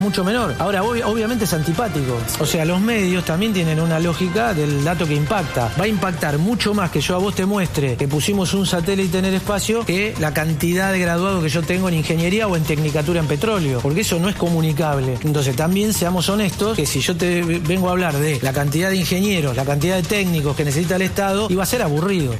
mucho menor. Ahora, obviamente es antipático. O sea, los medios también tienen una lógica del dato que impacta. Va a impactar mucho más que yo a vos te muestre que pusimos un satélite en el espacio que la cantidad de graduados que yo tengo en ingeniería o en tecnicatura en petróleo. Porque eso no es comunicable. Entonces, también seamos honestos que si yo te vengo a hablar de la cantidad de ingenieros, la cantidad de técnicos que necesita el Estado, iba a ser aburrido.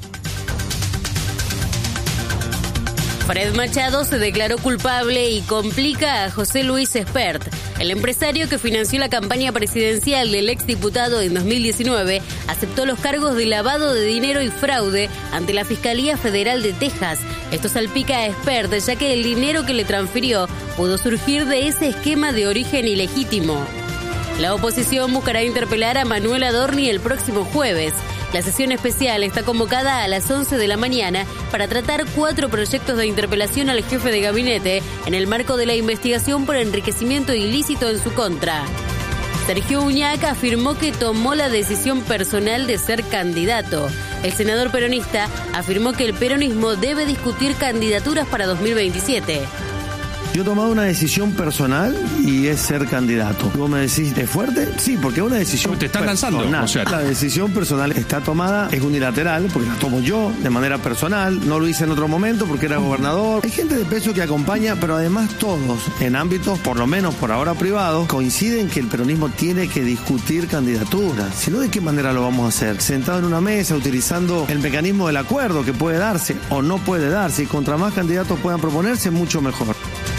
Fred Machado se declaró culpable y complica a José Luis Espert. El empresario que financió la campaña presidencial del exdiputado en 2019 aceptó los cargos de lavado de dinero y fraude ante la Fiscalía Federal de Texas. Esto salpica a Espert, ya que el dinero que le transfirió pudo surgir de ese esquema de origen ilegítimo. La oposición buscará interpelar a Manuel Adorni el próximo jueves. La sesión especial está convocada a las 11 de la mañana para tratar 4 proyectos de interpelación al jefe de gabinete en el marco de la investigación por enriquecimiento ilícito en su contra. Sergio Uñac afirmó que tomó la decisión personal de ser candidato. El senador peronista afirmó que el peronismo debe discutir candidaturas para 2027. Yo he tomado una decisión personal y es ser candidato. ¿Vos me decís de fuerte? Sí, porque es una decisión te están lanzando. O sea, la decisión personal está tomada, es unilateral, porque la tomo yo de manera personal. No lo hice en otro momento porque era gobernador. Hay gente de peso que acompaña, pero además todos, en ámbitos, por lo menos por ahora privados, coinciden que el peronismo tiene que discutir candidaturas. Si no, ¿de qué manera lo vamos a hacer? Sentado en una mesa, utilizando el mecanismo del acuerdo que puede darse o no puede darse. Y contra más candidatos puedan proponerse, mucho mejor.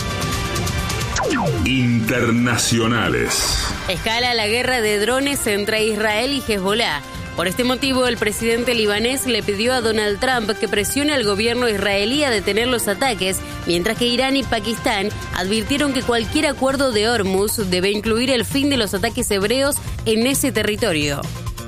Internacionales. Escala la guerra de drones entre Israel y Hezbollah. Por este motivo, el presidente libanés le pidió a Donald Trump que presione al gobierno israelí a detener los ataques, mientras que Irán y Pakistán advirtieron que cualquier acuerdo de Hormuz debe incluir el fin de los ataques hebreos en ese territorio.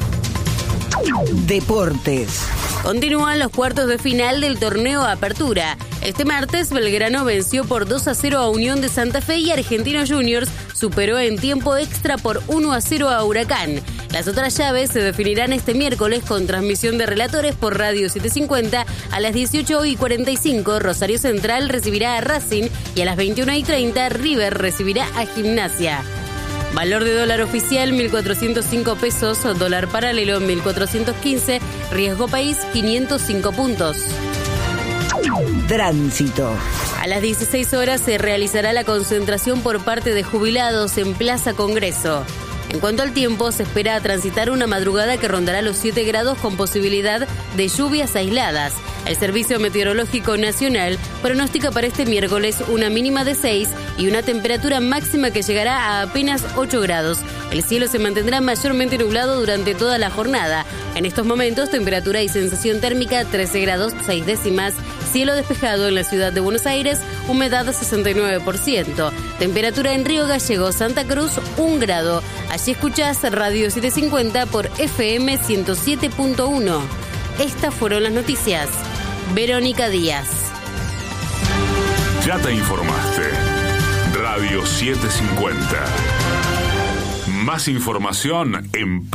Deportes. Continúan los cuartos de final del torneo Apertura. Este martes, Belgrano venció por 2-0 a Unión de Santa Fe y Argentinos Juniors superó en tiempo extra por 1-0 a Huracán. Las otras llaves se definirán este miércoles con transmisión de relatores por Radio 750. A las 18:45, Rosario Central recibirá a Racing y a las 21:30, River recibirá a Gimnasia. Valor de dólar oficial 1.405 pesos, dólar paralelo 1.415, riesgo país 505 puntos. Tránsito. A las 16 horas se realizará la concentración por parte de jubilados en Plaza Congreso. En cuanto al tiempo, se espera transitar una madrugada que rondará los 7 grados con posibilidad de lluvias aisladas. El Servicio Meteorológico Nacional pronostica para este miércoles una mínima de 6 y una temperatura máxima que llegará a apenas 8 grados. El cielo se mantendrá mayormente nublado durante toda la jornada. En estos momentos, temperatura y sensación térmica 13 grados 6 décimas. Cielo despejado en la ciudad de Buenos Aires, humedad 69%. Temperatura en Río Gallegos, Santa Cruz, 1 grado. Allí escuchás Radio 750 por FM 107.1. Estas fueron las noticias. Verónica Díaz. Ya te informaste. Radio 750. Más información en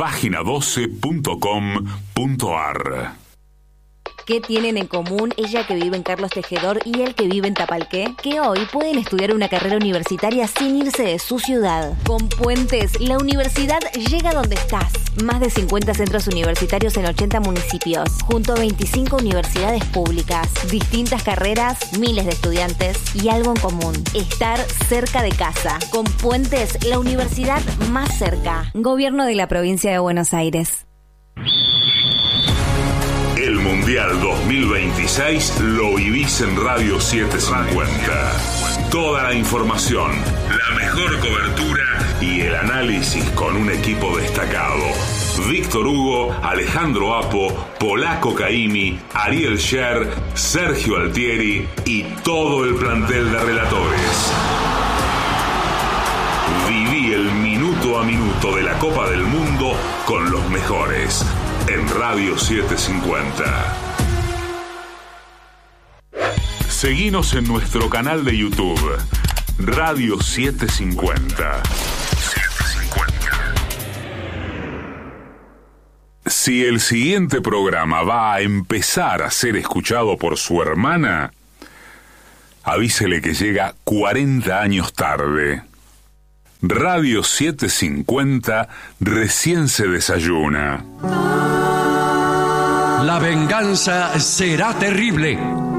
página12.com.ar. ¿Qué tienen en común ella que vive en Carlos Tejedor y él que vive en Tapalqué? Que hoy pueden estudiar una carrera universitaria sin irse de su ciudad. Con Puentes, la universidad llega donde estás. Más de 50 centros universitarios en 80 municipios, junto a 25 universidades públicas. Distintas carreras, miles de estudiantes y algo en común: estar cerca de casa. Con Puentes, la universidad más cerca. Gobierno de la Provincia de Buenos Aires. El Mundial 2026 lo vivís en Radio 750. Toda la información, la mejor cobertura y el análisis con un equipo destacado. Víctor Hugo, Alejandro Apo, Polaco Caimi, Ariel Sher, Sergio Altieri y todo el plantel de relatores. Viví el minuto a minuto de la Copa del Mundo con los mejores. En Radio 750. Seguinos en nuestro canal de YouTube, Radio 750. Si el siguiente programa va a empezar a ser escuchado por su hermana, avísele que llega 40 años tarde. Radio 750 recién se desayuna. La venganza será terrible.